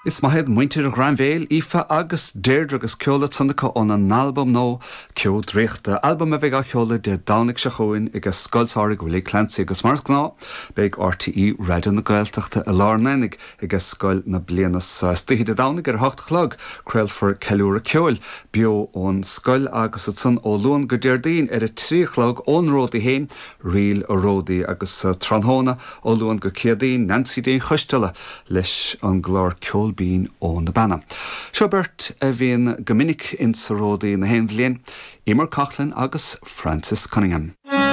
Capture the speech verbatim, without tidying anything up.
Is maithe muintir a Granville, Ifa agus Deirdre agus ceola tunnacha on an album nó Ceol Dríochta. Album a bheith a cheola de Dánig se choin agus scoilsára go bhfuil Clancy agus Mark ná, beag R T E Radio na Gaeltachta a lárnanig agus scoil na blianas stihid a Dánig ar hocht chlog, creil for ceúra ceol, bio ón scoil agus at san ó luan go Deirdín ar a trí chlog ón ródaí héin, riil a ródaí agus tranhóna ó luan go Ciadín, Nancy Dín chuistela leis an glár ceol bín ó na banna. Siobert a bhíon gomininic in sa ródaí na hen bhliain, Emer Coughlin agus Francis Cunningham.